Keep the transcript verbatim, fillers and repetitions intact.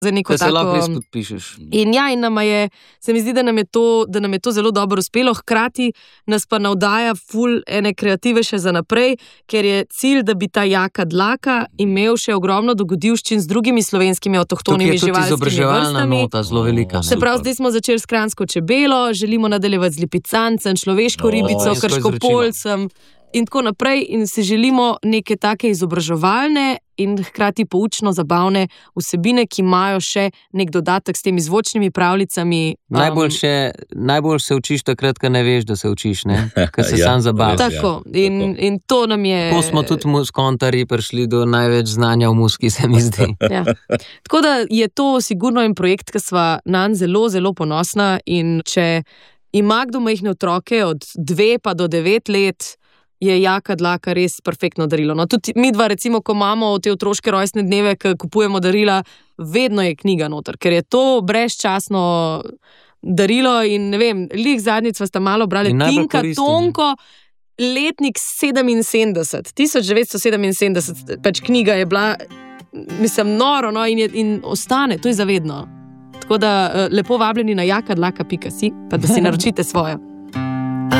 za neko da se tako... lahko res podpišeš. In ja, in nama je, se mi zdi, da nam je to, da nam je to zelo dobro uspelo, hkrati nas pa navdaja ful ene kreative še za naprej, ker je cilj, da bi ta Jaka dlaka imel še ogromno dogodivščin z drugimi slovenskimi avtohtonimi živalskimi vrstami. Tukaj je tudi izobraževalna nota zelo velika. Se pravi, zdaj smo začeli s kranjsko čebelo, želimo nadaljevati z lipicancem, človeško O, ribico, krškopolcem in tako naprej, in si želimo neke take izobraževalne in hkrati poučno zabavne vsebine, ki imajo še nek dodatek s temi zvočnimi pravljicami. Um, Najbolj, še, najbolj se učiš takrat, ko ne veš, da se učiš, ne? Ker se Ja, sam zabavaš. Tako, in, in to nam je... Tako smo tudi muskontarji prišli do največ znanja v muski, se mi zdi. Ja. Tako da je to sigurno en projekt, ki sva nanj zelo, zelo ponosna, in če ima kdo majhne otroke od dve pa do devet let, je Jaka dlaka res perfektno darilo. No, tudi mi dva, recimo, ko imamo te otroške rojstne dneve, ko kupujemo darila, vedno je knjiga noter, ker je to brezčasno darilo in ne vem, lih zadnjič sva sta malo brali Tinka Tonko, letnik sedeminsedemdeset, tisoč devetsto sedeminsedemdeset, pač knjiga je bila, mislim, noro, no, in, je, in ostane, to je zavedno. Tako da lepo vabljeni na jaka dlaka pika si, pa da si naročite svojo.